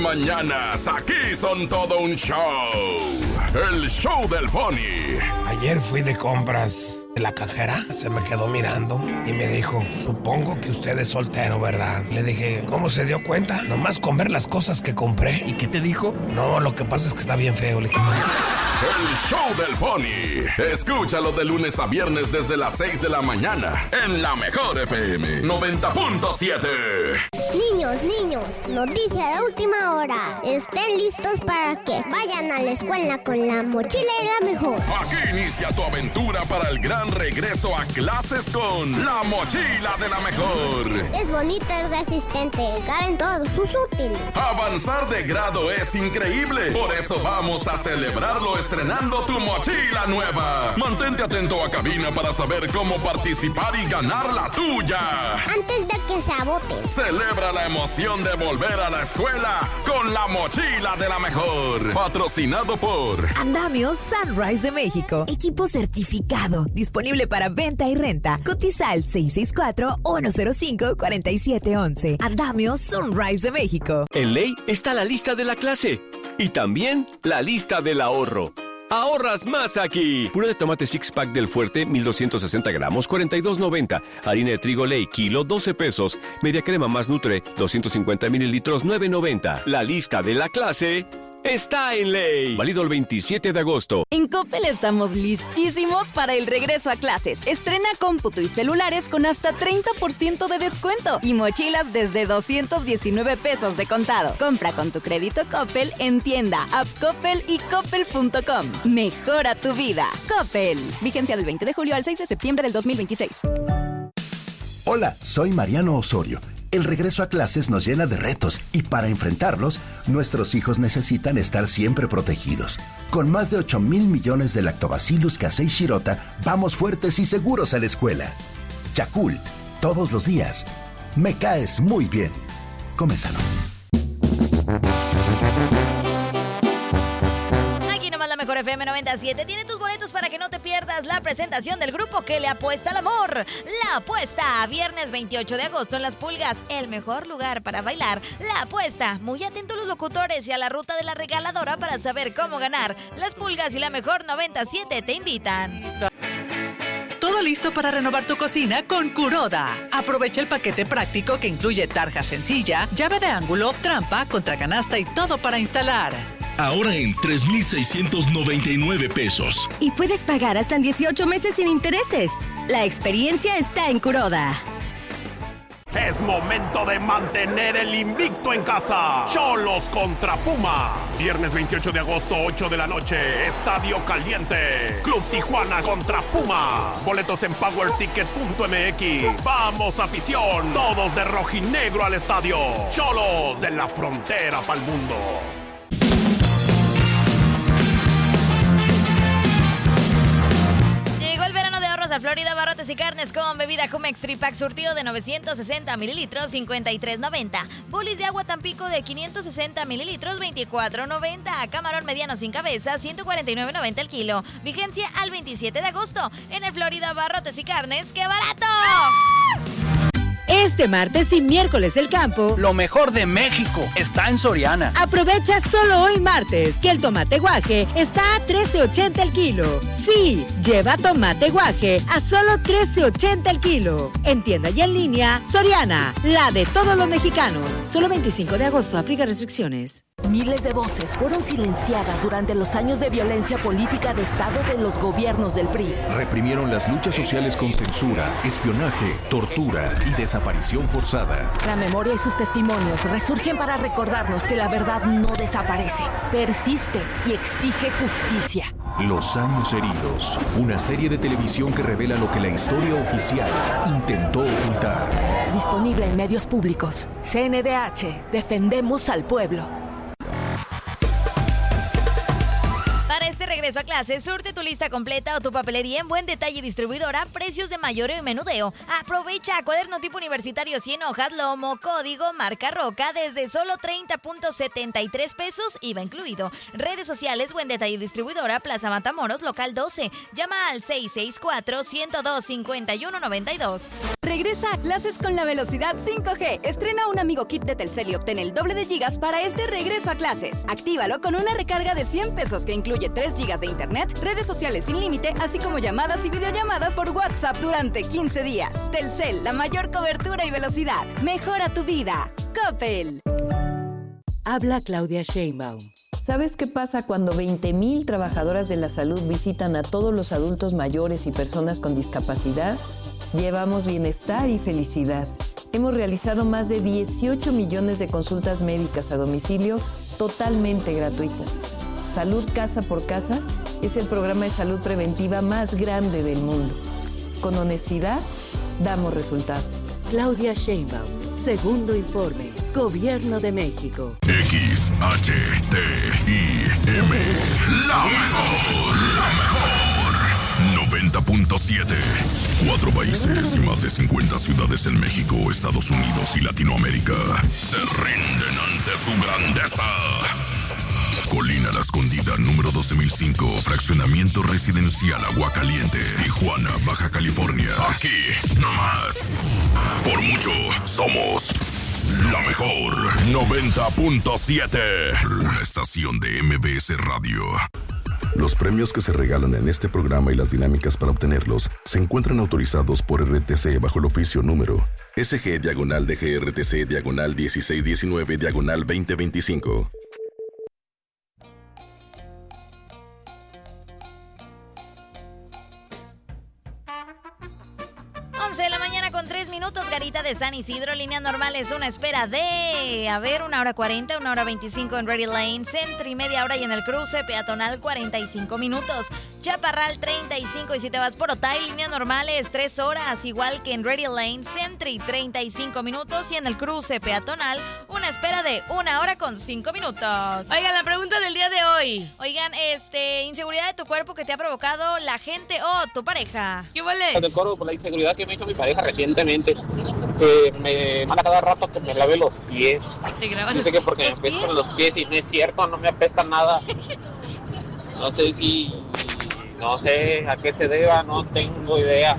Mañanas, aquí son todo un show. El show del Pony. Ayer fui de compras. La cajera se me quedó mirando y me dijo, supongo que usted es soltero, ¿verdad? Le dije, ¿cómo se dio cuenta? Nomás con ver las cosas que compré. ¿Y qué te dijo? No, lo que pasa es que está bien feo. Le dije, El show del Pony. Escúchalo de lunes a viernes desde las 6 de la mañana en la Mejor FM 90.7. Niños, noticia de última hora. Estén listos para que vayan a la escuela con la mochila y la Mejor. Aquí inicia tu aventura para el gran regreso a clases con la mochila de la Mejor. Es bonita, es resistente, caben todos sus útiles. Avanzar de grado es increíble. Por eso vamos a celebrarlo estrenando tu mochila nueva. Mantente atento a cabina para saber cómo participar y ganar la tuya. Antes de que se agote. Celebra la emoción de volver a la escuela con la mochila de la Mejor. Patrocinado por Andamios Sunrise de México. Equipo certificado. Disponible para venta y renta. Cotiza al 664-105-4711. Andamios Sunrise de México. En Ley está la lista de la clase y también la lista del ahorro. ¡Ahorras más aquí! Puré de tomate six pack del Fuerte, 1260 gramos, 42.90. Harina de trigo Ley, kilo, 12 pesos. Media crema más Nutre, 250 mililitros, 9.90. La lista de la clase está en Ley. Válido el 27 de agosto. En Coppel estamos listísimos para el regreso a clases. Estrena cómputo y celulares con hasta 30% de descuento y mochilas desde 219 pesos de contado. Compra con tu crédito Coppel en tienda, app Coppel y coppel.com. Mejora tu vida. Coppel. Vigencia del 20 de julio al 6 de septiembre del 2026. Hola, soy Mariano Osorio. El regreso a clases nos llena de retos y para enfrentarlos, nuestros hijos necesitan estar siempre protegidos. Con más de 8,000 millones de Lactobacillus casei shirota, vamos fuertes y seguros a la escuela. Yakult, todos los días. Me caes muy bien. Come sano. La Mejor FM 97 tiene tus boletos para que no te pierdas la presentación del grupo que le apuesta al amor. La Apuesta, viernes 28 de agosto en Las Pulgas, el mejor lugar para bailar. La Apuesta, muy atentos los locutores y a la ruta de la regaladora para saber cómo ganar. Las Pulgas y la Mejor 97 te invitan. Todo listo para renovar tu cocina con Kuroda. Aprovecha el paquete práctico que incluye tarja sencilla, llave de ángulo, trampa, contracanasta y todo para instalar. Ahora en 3,699 pesos. Y puedes pagar hasta en 18 meses sin intereses. La experiencia está en Kuroda. Es momento de mantener el invicto en casa. Xolos contra Puma. Viernes 28 de agosto, 8 de la noche. Estadio Caliente. Club Tijuana contra Puma. Boletos en powerticket.mx. Vamos, afición. Todos de rojinegro al estadio. Xolos de la frontera pa'l mundo. A Florida Barrotes y Carnes con bebida Jumex Tripack surtido de 960 mililitros, 53.90. Bolis de agua Tampico de 560 mililitros, 24.90. Camarón mediano sin cabeza, 149.90 el kilo. Vigencia al 27 de agosto. En el Florida Barrotes y Carnes, ¡qué barato! Este martes y miércoles del campo, lo mejor de México está en Soriana. Aprovecha solo hoy martes que el tomate guaje está a $13.80 el kilo. Sí, lleva tomate guaje a solo $13.80 el kilo. En tienda y en línea, Soriana, la de todos los mexicanos. Solo 25 de agosto, aplica restricciones. Miles de voces fueron silenciadas durante los años de violencia política de Estado de los gobiernos del PRI. Reprimieron las luchas sociales con censura, espionaje, tortura y desaparición forzada. La memoria y sus testimonios resurgen para recordarnos que la verdad no desaparece, persiste y exige justicia. Los años heridos, una serie de televisión que revela lo que la historia oficial intentó ocultar. Disponible en medios públicos. CNDH, defendemos al pueblo. Para este regreso a clases, surte tu lista completa o tu papelería en Buen Detalle Distribuidora, precios de mayoreo y menudeo. Aprovecha cuaderno tipo universitario 100 hojas, lomo, código, marca Roca, desde solo 30.73 pesos, IVA incluido. Redes sociales, Buen Detalle Distribuidora, Plaza Matamoros, local 12. Llama al 664-102-5192. Regresa a clases con la velocidad 5G. Estrena un Amigo Kit de Telcel y obtén el doble de gigas para este regreso a clases. Actívalo con una recarga de 100 pesos que incluye 3 gigas de internet, redes sociales sin límite, así como llamadas y videollamadas por WhatsApp durante 15 días. Telcel, la mayor cobertura y velocidad. Mejora tu vida. Coppel. Habla Claudia Sheinbaum. ¿Sabes qué pasa cuando 20,000 trabajadoras de la salud visitan a todos los adultos mayores y personas con discapacidad? Llevamos bienestar y felicidad. Hemos realizado más de 18 millones de consultas médicas a domicilio totalmente gratuitas. Salud Casa por Casa es el programa de salud preventiva más grande del mundo. Con honestidad, damos resultados. Claudia Sheinbaum, segundo informe, Gobierno de México. XHTIM, la mejor 90.7. 4 países y más de 50 ciudades en México, Estados Unidos y Latinoamérica se rinden ante su grandeza. Colina La Escondida, número 12005, fraccionamiento residencial Aguacaliente, Tijuana, Baja California. Aquí, nomás. Por mucho, somos la mejor 90.7. La estación de MBS Radio. Los premios que se regalan en este programa y las dinámicas para obtenerlos se encuentran autorizados por RTC bajo el oficio número SG-DGRTC-1619-2025. 11 de la mañana con 3 minutos, Garita de San Isidro, líneas normales, una espera de, 1:40, 1:25 en Ready Lane, Sentry media hora y en el cruce peatonal 45 minutos, Chaparral 35 y si te vas por Otay, líneas normales 3 horas, igual que en Ready Lane, Sentry 35 minutos y en el cruce peatonal una espera de 1 hora con 5 minutos. Oigan, la pregunta del día de hoy. Oigan, inseguridad de tu cuerpo que te ha provocado la gente o tu pareja. ¿Qué vale? De acuerdo con la inseguridad que me hizo mi pareja recientemente, me manda cada rato que me lave los pies. Dice que porque me apestan los pies y no es cierto, no me apesta nada. No sé a qué se deba, no tengo idea.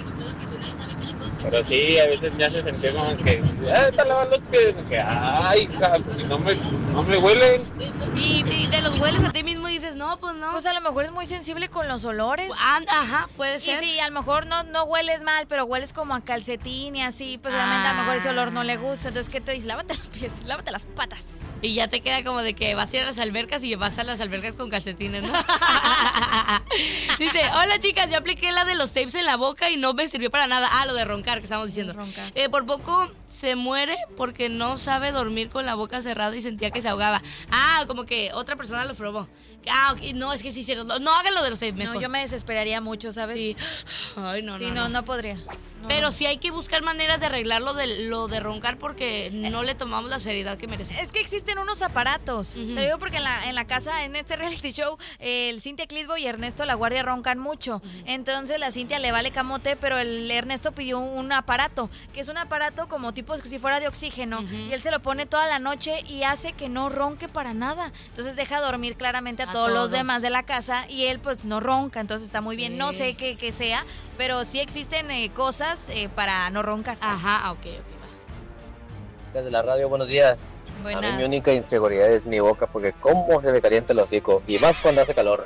Pero sí, a veces me hace sentir como que, te lavan los pies. Que, ay, hija, pues si no me huelen. Y te los hueles a ti mismo y dices, no, pues no. Pues a lo mejor es muy sensible con los olores. Ajá, puede ser. Y sí, a lo mejor no hueles mal, pero hueles como a calcetín y así, pues obviamente a lo mejor ese olor no le gusta. Entonces, ¿qué te dice? Lávate los pies, lávate las patas. Y ya te queda como de que vas a ir a las albercas y vas a las albercas con calcetines, ¿no? Dice, hola chicas, yo apliqué la de los tapes en la boca y no me sirvió para nada. Lo de roncar que estamos diciendo. Por poco se muere porque no sabe dormir con la boca cerrada y sentía que se ahogaba. Como que otra persona lo probó. Okay. No, es que sí, cierto. No hagan lo de los tapes mejor. No, yo me desesperaría mucho, ¿sabes? Sí. Ay, no. Sí, no podría. No. Pero sí hay que buscar maneras de arreglar lo de roncar porque no le tomamos la seriedad que merece. Es que existen unos aparatos. Te digo porque en la casa, en este reality show, el Cintia Clitbo y Ernesto La Guardia roncan mucho. Entonces la Cintia le vale camote, pero el Ernesto pidió un aparato, que es un aparato como tipo si fuera de oxígeno. Y él se lo pone toda la noche y hace que no ronque para nada. Entonces deja dormir claramente a todos los demás de la casa y él pues no ronca. Entonces está muy bien. No sé qué sea, pero sí existen cosas para no roncar. Ajá, ok, va. Desde la radio, buenos días. Buenas. A mí mi única inseguridad es mi boca, porque cómo se me calienta el hocico, y más cuando hace calor.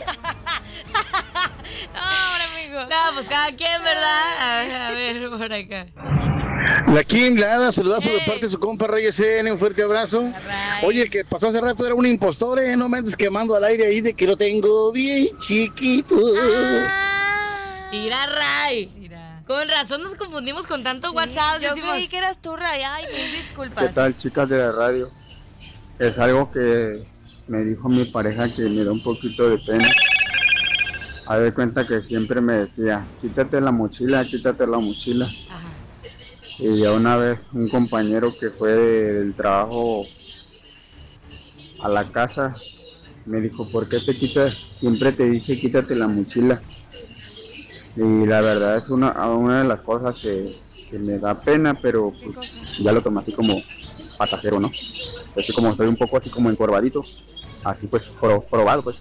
amigo. No, pues cada quien, ¿verdad? A ver, por acá. La Kim, la Ada, saludazo de parte de su compa Reyes N, un fuerte abrazo. Oye, el que pasó hace rato era un impostor, no me andes quemando al aire ahí de que lo tengo bien chiquito. Mira, Ray. Con razón nos confundimos con tanto WhatsApp. Yo creí que eras tú, Ray. Ay, mil disculpas. ¿Qué tal, chicas de la radio? Es algo que me dijo mi pareja que me da un poquito de pena. A ver, cuenta que siempre me decía, quítate la mochila. Ajá. Y ya una vez un compañero que fue del trabajo a la casa me dijo, ¿por qué siempre te dice quítate la mochila? Y la verdad es una de las cosas que me da pena, pero pues ya lo tomé así como pasajero, ¿no? Es que como estoy un poco así como encorvadito, así pues probado pues.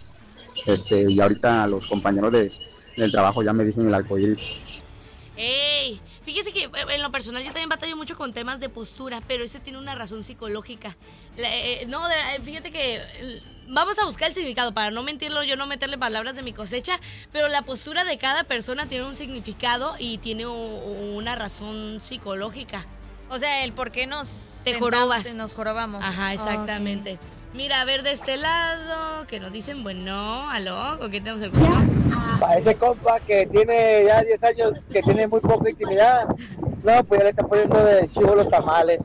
Y ahorita los compañeros del trabajo ya me dicen el arcoíris. ¡Ey! Fíjese que en lo personal yo también batallo mucho con temas de postura, pero ese tiene una razón psicológica. Fíjate que vamos a buscar el significado para no mentirlo, yo no meterle palabras de mi cosecha, pero la postura de cada persona tiene un significado y tiene una razón psicológica. O sea, el por qué nos jorobamos. Ajá, exactamente. Okay. Mira, a ver, de este lado, que nos dicen, bueno, aló, ¿con quién tenemos el gusto? Para ese compa que tiene ya 10 años, que tiene muy poca intimidad, no, pues ya le está poniendo de chivo los tamales.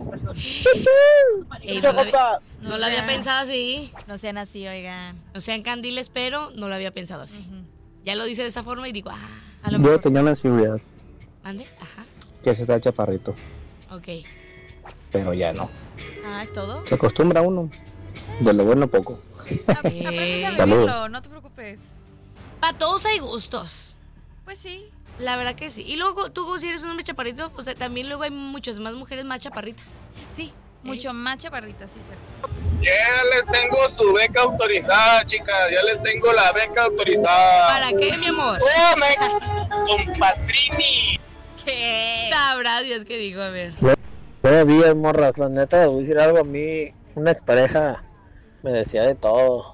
No lo había pensado así. No sean así, oigan. No sean candiles, pero no lo había pensado así. Ya lo dice de esa forma y digo, a lo mejor. Yo tenía una inseguridad. ¿Mande? Ajá. Que se está chaparrito. Ok. Pero ya no. ¿Es todo? Se acostumbra uno. De lo bueno poco. Aprendes a vivirlo, no te preocupes. Para todos hay gustos. Pues sí. La verdad que sí. Y luego tú, si eres un hombre chaparrito, pues también luego hay muchas más mujeres más chaparritas. Sí, mucho más chaparritas, sí, cierto. Ya les tengo su beca autorizada, chicas. Ya les tengo la beca autorizada. ¿Para qué, mi amor? Con Patrini. ¿Qué? Sabrá Dios qué dijo, a ver. Buenos días, morras. La neta, voy a decir algo. A mí, una expareja me decía de todo.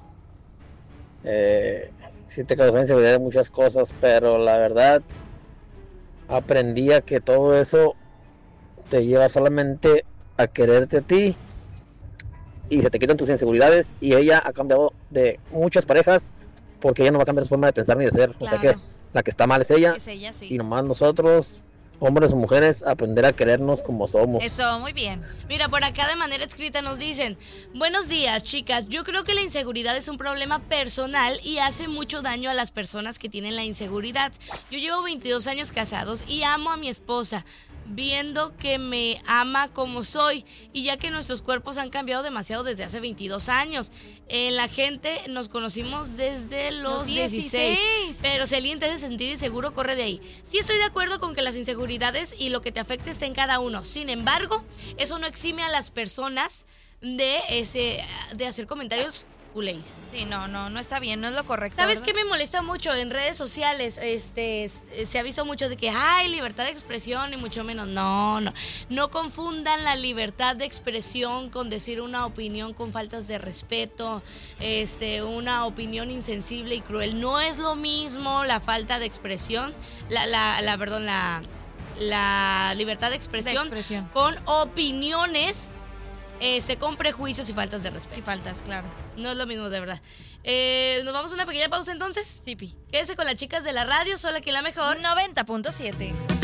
Sí te causó inseguridad de muchas cosas, pero la verdad aprendí a que todo eso te lleva solamente a quererte a ti y se te quitan tus inseguridades, y ella ha cambiado de muchas parejas porque ella no va a cambiar su forma de pensar ni de ser. Claro. O sea que la que está mal es ella, sí. Y nomás nosotros, hombres o mujeres, aprender a querernos como somos. Eso, muy bien. Mira, por acá de manera escrita nos dicen: buenos días, chicas. Yo creo que la inseguridad es un problema personal y hace mucho daño a las personas que tienen la inseguridad. Yo llevo 22 años casados y amo a mi esposa, viendo que me ama como soy, y ya que nuestros cuerpos han cambiado demasiado desde hace 22 años. La gente nos conocimos desde los 16, pero si alguien te hace sentir inseguro, corre de ahí. Sí estoy de acuerdo con que las inseguridades y lo que te afecte esté en cada uno. Sin embargo, eso no exime a las personas de hacer comentarios culéis. Sí, no está bien, no es lo correcto. ¿Sabes qué me molesta mucho en redes sociales? Se ha visto mucho de que hay libertad de expresión y mucho menos. No confundan la libertad de expresión con decir una opinión con faltas de respeto, una opinión insensible y cruel. No es lo mismo la falta de expresión, la libertad de expresión con opiniones con prejuicios y faltas de respeto. Y faltas, claro. No es lo mismo, de verdad. ¿Nos vamos a una pequeña pausa entonces? Sí, Pi. Quédese con las chicas de la radio, solo aquí en la mejor 90.7.